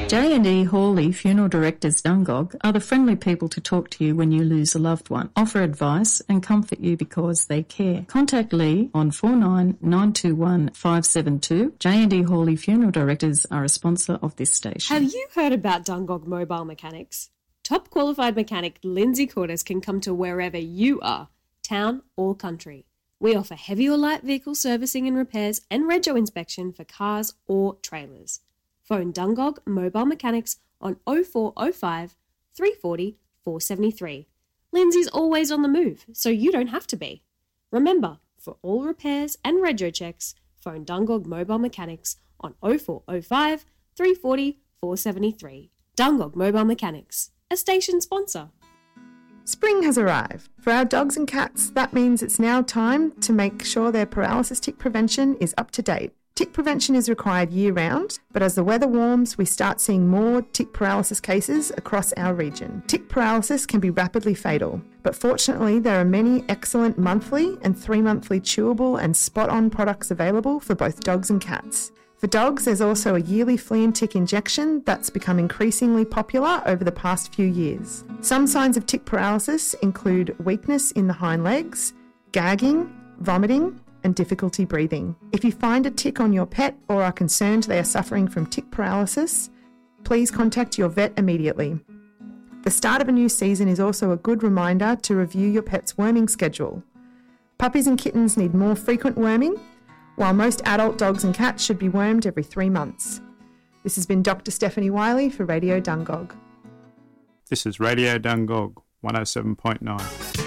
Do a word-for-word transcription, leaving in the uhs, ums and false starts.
J and E Hawley Funeral Directors Dungog are the friendly people to talk to you when you lose a loved one, offer advice and comfort you because they care. Contact Lee on four nine nine two one five seven two. J and E Hawley Funeral Directors are a sponsor of this station. Have you heard about Dungog Mobile Mechanics? Top qualified mechanic Lindsay Cordes can come to wherever you are, town or country. We offer heavy or light vehicle servicing and repairs and rego inspection for cars or trailers. Phone Dungog Mobile Mechanics on oh four oh five, three four oh, four seven three. Lindsay's always on the move, so you don't have to be. Remember, for all repairs and rego checks, phone Dungog Mobile Mechanics on oh four oh five, three four oh, four seven three. Dungog Mobile Mechanics, a station sponsor. Spring has arrived. For our dogs and cats, that means it's now time to make sure their paralysis tick prevention is up to date. Tick prevention is required year-round, but as the weather warms, we start seeing more tick paralysis cases across our region. Tick paralysis can be rapidly fatal, but fortunately there are many excellent monthly and three-monthly chewable and spot-on products available for both dogs and cats. For dogs, there's also a yearly flea and tick injection that's become increasingly popular over the past few years. Some signs of tick paralysis include weakness in the hind legs, gagging, vomiting, and difficulty breathing. If you find a tick on your pet or are concerned they are suffering from tick paralysis, please contact your vet immediately. The start of a new season is also a good reminder to review your pet's worming schedule. Puppies and kittens need more frequent worming, while most adult dogs and cats should be wormed every three months. This has been Doctor Stephanie Wiley for Radio Dungog. This is Radio Dungog, one oh seven point nine.